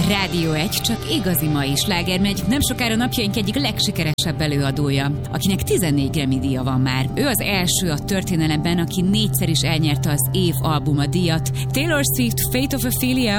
Rádió 1 csak igazi mai sláger megy, nem sokára napjaink egyik legsikeresebb előadója, akinek 14 Grammy-díja van már. Ő az első a történelemben, aki 4-szer is elnyerte az év albuma díjat. Taylor Swift, Fate of Ophelia,